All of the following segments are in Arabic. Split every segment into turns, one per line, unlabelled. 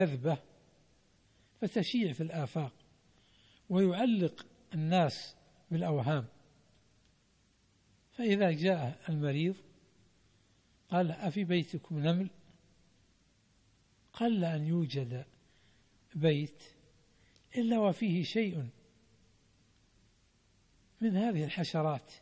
كذبة فتشيع في الآفاق ويعلق الناس بالأوهام. فإذا جاء المريض قال: أفي بيتكم نمل؟ قل أن يوجد بيت إلا وفيه شيء من هذه الحشرات،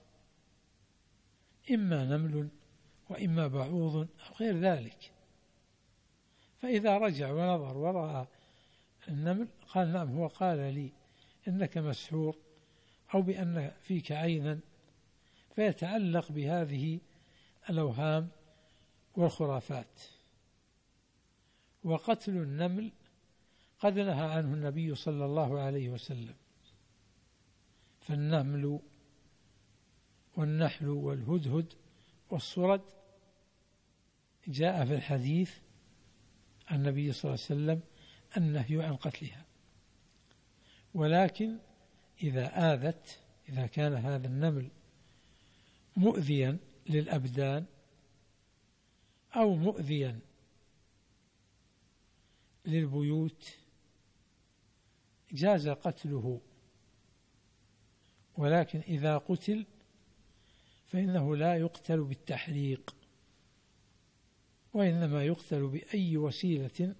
إما نمل وإما بعوض أو غير ذلك. فإذا رجع ونظر ورأى النمل قال: نعم، هو قال لي إنك مسحور أو بأن فيك عينا، فيتعلق بهذه الأوهام والخرافات. وقتل النمل قد نهى عنه النبي صلى الله عليه وسلم، فالنمل والنحل والهدهد والصرد جاء في الحديث عن النبي صلى الله عليه وسلم النهي عن قتلها. ولكن إذا كان هذا النمل مؤذيا للأبدان أو مؤذيا للبيوت جاز قتله، ولكن إذا قتل فإنه لا يقتل بالتحريق، وإنما يقتل بأي وسيلة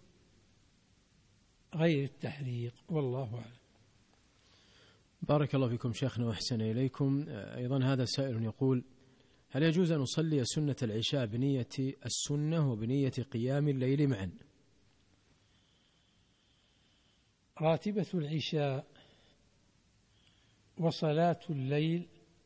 غير التحريق، والله أعلم.
بارك الله فيكم شيخنا وأحسن إليكم. أيضا هذا سائل يقول: هل يجوز أن أصلي سنة العشاء بنية السنة وبنية قيام الليل معا؟
راتبة العشاء وصلاة الليل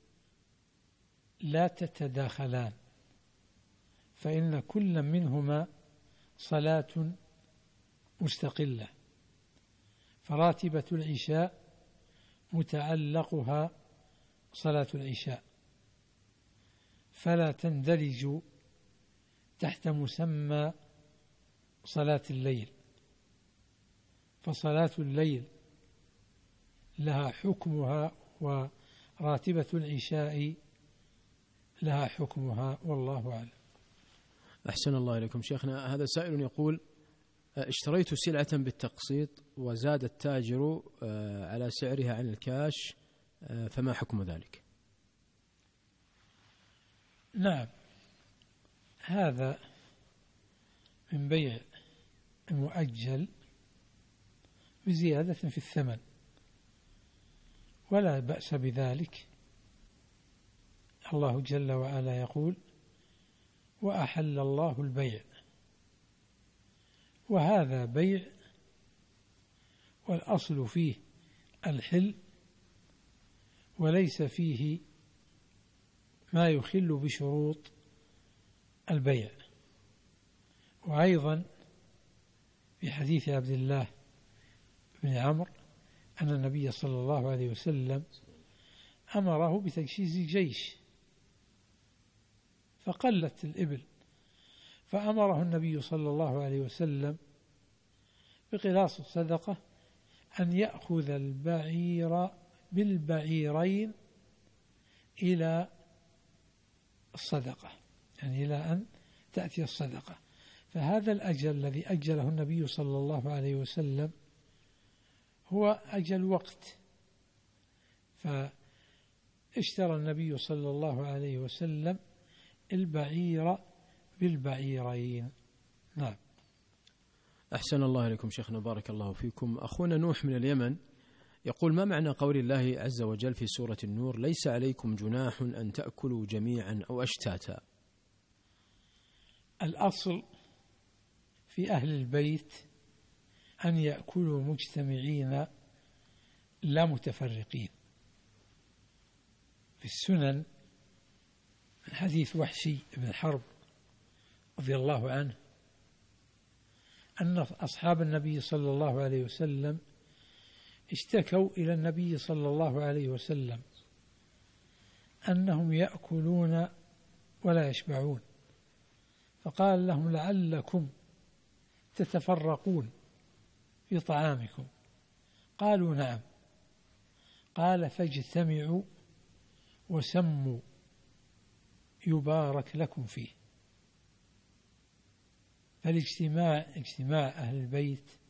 لا تتداخلان، فإن كل منهما صلاة مستقلة. فراتبة العشاء متعلقها صلاة العشاء، فلا تندرج تحت مسمى صلاة الليل، فصلاة الليل لها حكمها وراتبة العشاء لها حكمها، والله أعلم.
أحسن الله إليكم شيخنا. هذا سائل يقول: اشتريت سلعة بالتقسيط وزاد التاجر على سعرها عن الكاش، فما حكم ذلك؟
نعم، هذا من بيع المؤجل بزيادة في الثمن، ولا بأس بذلك. الله جل وعلا يقول: وأحل الله البيع، وهذا بيع والأصل فيه الحل، وليس فيه ما يخل بشروط البيع. وأيضا في حديث عبد الله بن عمرو أن النبي صلى الله عليه وسلم أمره بتجهيز جيش فقلت الإبل، فأمره النبي صلى الله عليه وسلم بقلاص الصدقة أن يأخذ البعير بالبعيرين إلى الصدقة، يعني إلى أن تأتي الصدقة. فهذا الأجل الذي أجله النبي صلى الله عليه وسلم هو أجل وقت، فاشترى النبي صلى الله عليه وسلم البعير بالبعيرين. نعم.
أحسن الله إليكم شيخنا، بارك الله فيكم. أخونا نوح من اليمن يقول: ما معنى قول الله عز وجل في سورة النور: ليس عليكم جناح أن تأكلوا جميعا أو أشتاتا؟
الأصل في أهل البيت أن يأكلوا مجتمعين لا متفرقين. في السنن من حديث وحشي بن حرب رضي الله عنه أن أصحاب النبي صلى الله عليه وسلم اشتكوا إلى النبي صلى الله عليه وسلم أنهم يأكلون ولا يشبعون، فقال لهم: لعلكم تتفرقون في طعامكم. قالوا: نعم. قال: فاجتمعوا وسموا يبارك لكم فيه. فالاجتماع، اجتماع أهل البيت